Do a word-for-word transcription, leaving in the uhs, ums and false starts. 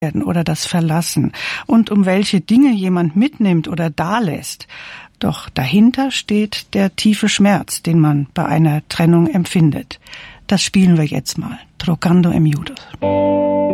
oder das Verlassen und um welche Dinge jemand mitnimmt oder dalässt. Doch dahinter steht der tiefe Schmerz, den man bei einer Trennung empfindet. Das spielen wir jetzt mal. Trocando em Judos.